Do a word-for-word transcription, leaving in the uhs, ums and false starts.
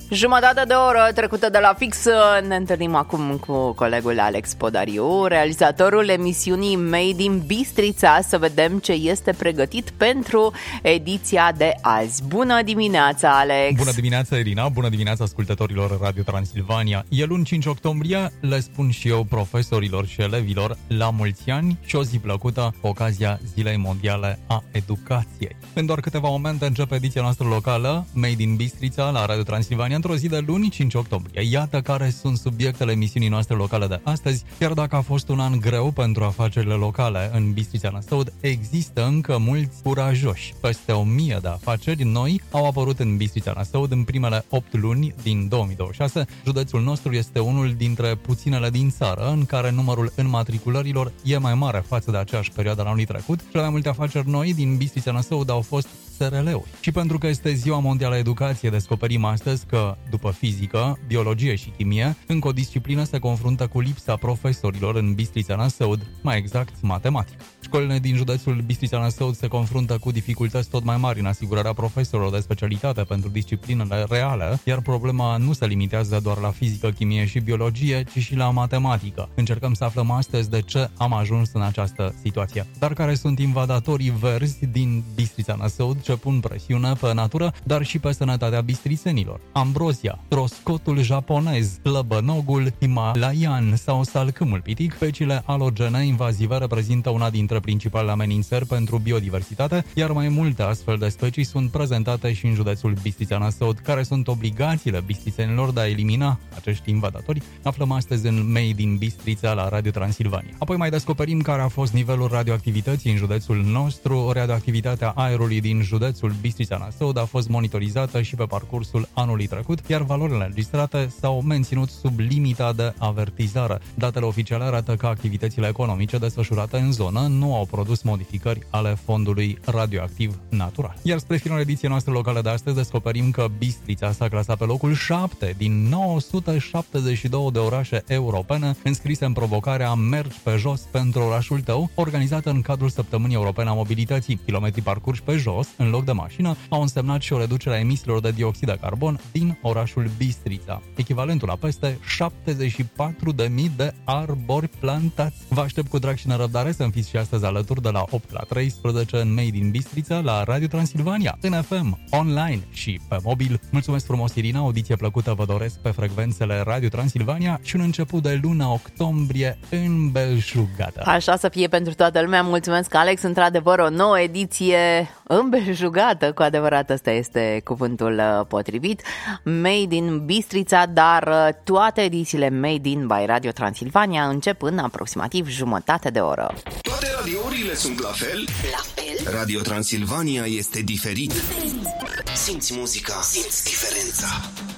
Jumătate de oră trecută de la fix. Ne întâlnim acum cu colegul Alex Podariu, realizatorul emisiunii Made in Bistrița, să vedem ce este pregătit pentru ediția de azi. Bună dimineața, Alex! Bună dimineața, Irina! Bună dimineața ascultătorilor Radio Transilvania! E luni cinci octombrie, le spun și eu profesorilor și elevilor la mulți ani și o zi plăcută cu ocazia Zilei Mondiale a Educației. În doar câteva momente începe ediția noastră locală Made in Bistrița la Radio Transilvania într-o zi de luni cinci octombrie. Iată care sunt subiectele emisiunii noastre locale de astăzi. Chiar dacă a fost un an greu pentru afacerile locale în Bistrița Năstăud, există încă mulți curajoși. Peste o mie de afaceri noi au apărut în Bistrița Năstăud în primele opt luni din două mii douăzeci și șase. Județul nostru este unul dintre puținele din țară în care numărul înmatriculărilor e mai mare față de aceeași perioadă la anului trecut. Cele mai multe afaceri noi din Bistrița Năstăud au fost S R L-uri. Și pentru că este Ziua Mondială a Educației, descoperim astăzi că, după fizică, biologie și chimie, încă o disciplină se confruntă cu lipsa profesorilor în Bistrița Năstăud, mai exact matematică. Școlile din județul Bistrița Năstăud se confruntă cu dificultăți tot mai mari în asigurarea profesorilor de specialitate pentru disciplinele reale, iar problema nu se limitează doar la fizică, chimie și biologie, ci și la matematică. Încercăm să aflăm astăzi de ce am ajuns în această situație. Dar care sunt invadatorii verzi din Bistrița Năstăud ce pun presiune pe natură, dar și pe sănătatea bistrițenilor? Ambrozia, troscotul japonez, plăbănogul himalaian sau salcâmul pitic, speciile alogene invazive reprezintă una dintre principalele amenințări pentru biodiversitate, iar mai multe astfel de specii sunt prezentate și în județul Bistrița Năstăud. Care sunt obligațiile bistrițenilor de a elimina acești invadatori? Aflăm astăzi în Made in Bistrița la Radio Transilvania. Apoi mai descoperim care a fost nivelul radioactivității în județul nostru. Radioactivitatea aerului din județul Bistrița Năstăud a fost monitorizată și pe parcursul anului trecut, iar valorile înregistrate s-au menținut sub limita de avertizare. Datele oficiale arată că activitățile economice desfășurate în zonă nu au produs modificări ale fondului radioactiv natural. Iar spre finalul ediției noastre locale de astăzi descoperim că Bistrița s-a clasat pe locul șapte din nouă sute șaptezeci și doi de orașe europene înscrise în provocarea Mergi pe jos pentru orașul tău, organizată în cadrul Săptămânii Europene a Mobilității. Kilometrii parcurși pe jos, în loc de mașină, au însemnat și o reducere a emisiilor de dioxid de carbon din orașul Bistrița, echivalentul la peste șaptezeci și patru de mii de arbori plantați. Vă aștept cu drag și nerăbdare să-mi fiți și astăzi alături de la opt la treisprezece în Made in Bistrița la Radio Transilvania, în F M, online și pe mobil. Mulțumesc frumos, Irina, audiție plăcută vă doresc pe frecvențele Radio Transilvania și un început de luna octombrie îmbelșugată. Așa să fie pentru toată lumea. Mulțumesc, Alex, într-adevăr o nouă ediție îmbelșugată, cu adevărat ăsta este cuvântul potrivit. Made in Bistrița, dar toate edițiile Made in by Radio Transilvania încep în aproximativ jumătate de oră. Toate radiourile sunt la fel? La fel? Radio Transilvania este diferit. Diferit. Simți muzica, simți diferența.